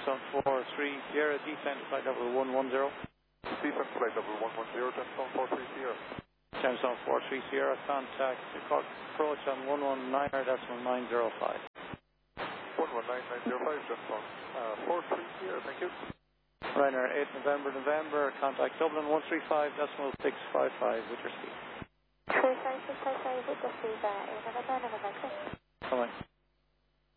Jamestown 43 Sierra, descent flight level 110. Defense flight level 110, Jamestown 43 Sierra. Jamestown 43 Sierra, contact approach on 119.905. 119.905, Jamestown 43 Sierra, thank you. Ryanair 8 November, contact Dublin 135.655 with your speed. 35655 with the speed, 8 November, November. Come on.